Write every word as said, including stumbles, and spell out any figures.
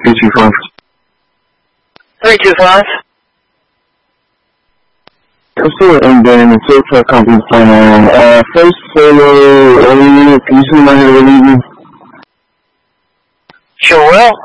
three two five. three two five. Coastal and then the Silver Company plan. Uh, first solo, early, can you see my head relieving? Sure will.